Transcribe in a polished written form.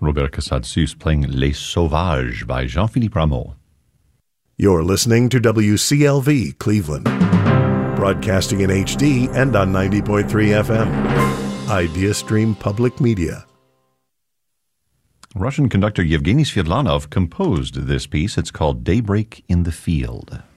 Robert Casadesus playing Les Sauvages by Jean-Philippe Rameau. You're listening to WCLV Cleveland, broadcasting in HD and on 90.3 FM. IdeaStream Public Media. Russian conductor Yevgeny Svedlanov composed this piece. It's called Daybreak in the Field.